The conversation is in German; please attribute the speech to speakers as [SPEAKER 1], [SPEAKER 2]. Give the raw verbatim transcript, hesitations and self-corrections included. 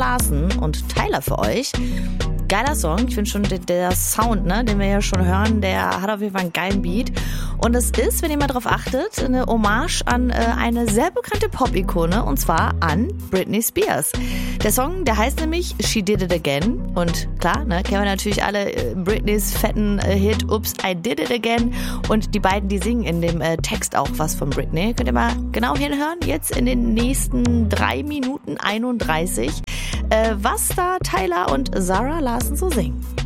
[SPEAKER 1] Larson und Tyler für euch. Geiler Song, ich finde schon der, der Sound, ne, den wir ja schon hören, der hat auf jeden Fall einen geilen Beat. Und es ist, wenn ihr mal drauf achtet, eine Hommage an äh, eine sehr bekannte Pop-Ikone, und zwar an Britney Spears. Der Song, der heißt nämlich She Did It Again. Und klar, ne, kennen wir natürlich alle äh, Britneys fetten äh, Hit Oops, I Did It Again. Und die beiden, die singen in dem äh, Text auch was von Britney. Könnt ihr mal genau hinhören, jetzt in den nächsten drei Minuten einunddreißig, äh, was da Tyler und Zara Larson so singen.